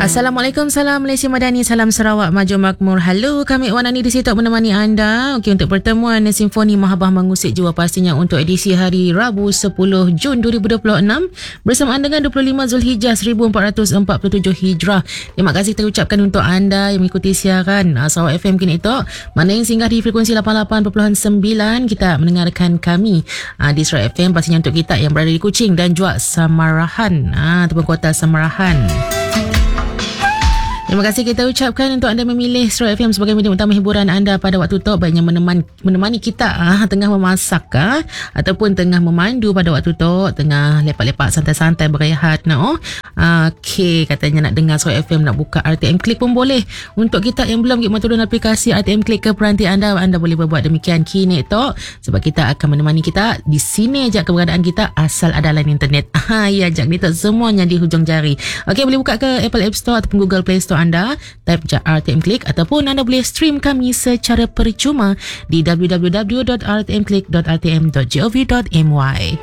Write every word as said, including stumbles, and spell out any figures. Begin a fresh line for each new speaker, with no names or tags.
Assalamualaikum, salam Malaysia Madani, salam Sarawak Maju Makmur. Halo, kami Wan Ani di situ menemani anda. Okey, untuk pertemuan Simfoni Mahabah Mengusik Jiwa pastinya untuk edisi hari Rabu sepuluh Jun dua ribu dua puluh enam bersamaan dengan dua puluh lima Zulhijjah seribu empat ratus empat puluh tujuh Hijrah. Terima kasih kita ucapkan untuk anda yang mengikuti siaran Sarawak F M kini itu. Mana yang singgah di frekuensi lapan puluh lapan perpuluhan sembilan, kita mendengarkan kami di Sarawak F M pastinya untuk kita yang berada di Kuching dan juga Samarahan ataupun kota Samarahan. Terima kasih kita ucapkan untuk anda memilih Sarawak F M sebagai medium utama hiburan anda pada waktu tu, baiknya menemani, menemani kita ah, tengah memasak ah, ataupun tengah memandu pada waktu tu, tengah lepak-lepak santai-santai berehat. No? Ah, Okey, katanya nak dengar Sarawak F M, nak buka R T M Click pun boleh. Untuk kita yang belum pergi turun aplikasi R T M Click ke peranti anda, anda boleh berbuat demikian kini tu, sebab kita akan menemani kita di sini je keberadaan kita asal ada line internet. Ah, ya, jak kita semuanya di hujung jari. Okey, boleh buka ke Apple App Store ataupun Google Play Store anda, type je R T M Click, ataupun anda boleh stream kami secara percuma di w w w dot r t m click dot r t m dot gov dot m y.